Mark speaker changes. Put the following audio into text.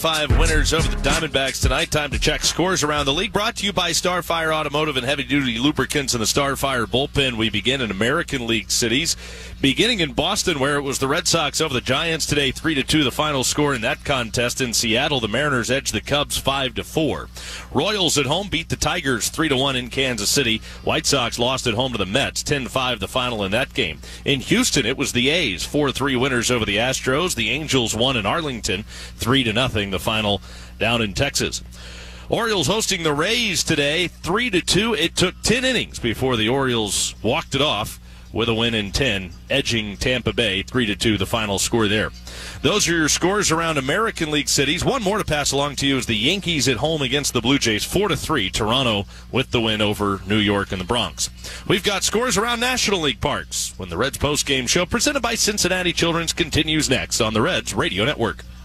Speaker 1: 5 winners over the Diamondbacks tonight. Time to check scores around the league. Brought to you by Starfire Automotive and Heavy Duty Lubricants and the Starfire Bullpen. We begin in American League cities. Beginning in Boston, where it was the Red Sox over the Giants today, 3-2 the final score in that contest. In Seattle, the Mariners edged the Cubs 5-4. Royals at home beat the Tigers 3-1 in Kansas City. White Sox lost at home to the Mets, 10-5 the final in that game. In Houston, it was the A's, 4-3 winners over the Astros. The Angels won in Arlington, 3-0 the final down in Texas. Orioles hosting the Rays today, 3-2. It took 10 innings before the Orioles walked it off with a win in 10, edging Tampa Bay 3-2 the final score there. Those are your scores around American League cities. One more to pass along to you is the Yankees at home against the Blue Jays, 4-3. Toronto with the win over New York and the Bronx. We've got scores around National League parks when the Reds post-game show presented by Cincinnati Children's continues next on the Reds Radio Network.